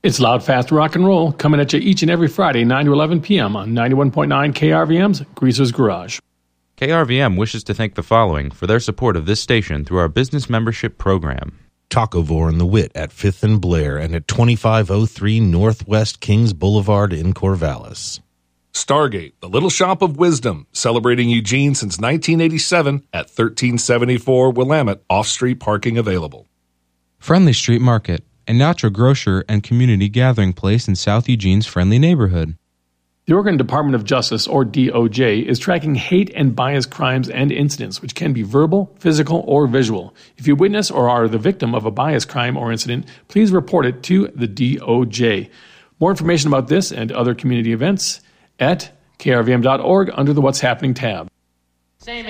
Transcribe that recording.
It's loud, fast rock and roll, coming at you each and every Friday, 9 to 11 p.m. on 91.9 KRVM's Greaser's Garage. KRVM wishes to thank the following for their support of this station through our business membership program. Tacovore and the Wit at 5th and Blair and at 2503 Northwest Kings Boulevard in Corvallis. Stargate, the Little Shop of Wisdom, celebrating Eugene since 1987 at 1374 Willamette, off-street parking available. Friendly Street Market, a natural grocer and community gathering place in South Eugene's friendly neighborhood. The Oregon Department of Justice, or DOJ, is tracking hate and bias crimes and incidents, which can be verbal, physical, or visual. If you witness or are the victim of a bias crime or incident, please report it to the DOJ. More information about this and other community events at krvm.org under the What's Happening tab.